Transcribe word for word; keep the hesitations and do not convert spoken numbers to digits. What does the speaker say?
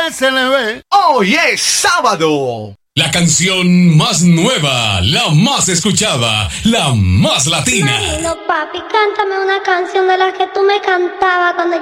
se le ve. Hoy es sábado. La canción más nueva, la más escuchada, la más latina. Marino, papi, cántame una canción de las que tú me cantabas cuando